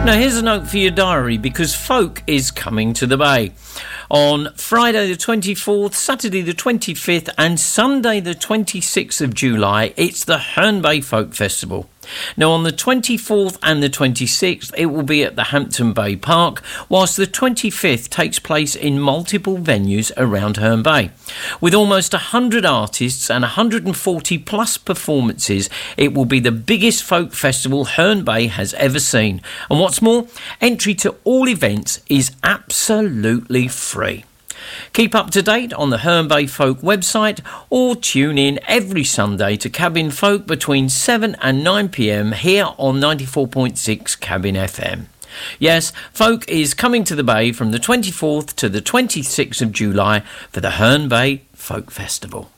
Now here's a note for your diary, because Folk is coming to the Bay. On Friday the 24th, Saturday the 25th and Sunday the 26th of July, it's the Herne Bay Folk Festival. Now on the 24th and the 26th, it will be at the Hampton Bay Park, whilst the 25th takes place in multiple venues around Herne Bay. With almost 100 artists and 140 plus performances, it will be the biggest folk festival Herne Bay has ever seen. And what's more, entry to all events is absolutely free. Keep up to date on the Herne Bay Folk website, or tune in every Sunday to Cabin Folk between 7 and 9 p.m. here on 94.6 Cabin FM. Yes, Folk is coming to the Bay from the 24th to the 26th of July for the Herne Bay Folk Festival.